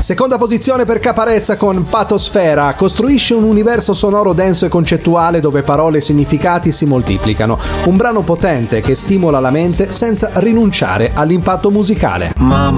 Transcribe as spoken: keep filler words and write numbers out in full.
Seconda posizione per Caparezza con Patosfera. Costruisce un universo sonoro denso e concettuale dove parole e significati si moltiplicano. Un brano potente che stimola la mente senza rinunciare all'impatto musicale. Mamma